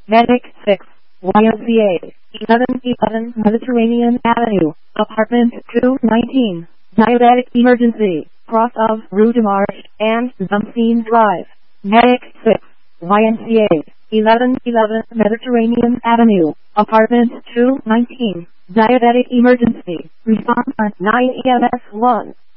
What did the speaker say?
Medic 6, YMCA, 1111 Mediterranean Avenue, Apartment 219, Diabetic Emergency, cross of Rue de Marche and Zumstein Drive. Medic 6, YMCA, 1111 Mediterranean Avenue, Apartment 219, Diabetic Emergency, response 9 EMS 1.